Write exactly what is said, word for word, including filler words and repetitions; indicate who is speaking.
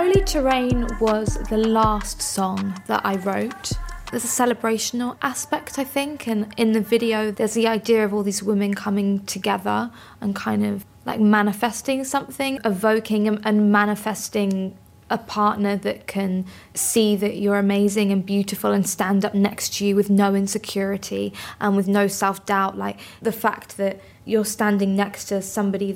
Speaker 1: Holy Terrain was the last song that I wrote. There's a celebrational aspect, I think, and in the video there's the idea of all these women coming together and kind of like manifesting something, evoking and, and manifesting a partner that can see that you're amazing and beautiful and stand up next to you with no insecurity and with no self-doubt. Like the fact that you're standing next to somebody